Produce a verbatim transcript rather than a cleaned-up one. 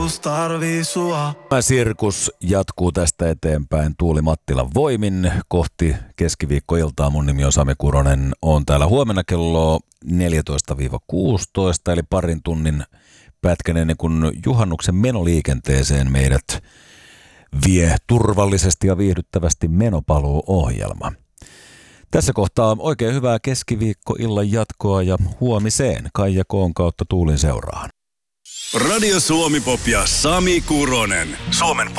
Tämä sirkus jatkuu tästä eteenpäin Tuuli Mattilan voimin kohti keskiviikkoiltaa. Mun nimi on Sami Kuronen. Oon täällä huomenna kello neljätoista kuusitoista, eli parin tunnin pätkän ennen kuin juhannuksen menoliikenteeseen meidät vie turvallisesti ja viihdyttävästi Menopaluu-ohjelma. Tässä kohtaa oikein hyvää keskiviikkoillan jatkoa ja huomiseen Kaija Koon kautta Tuulin seuraan. Radio Suomi Pop ja Sami Kuronen. Suomen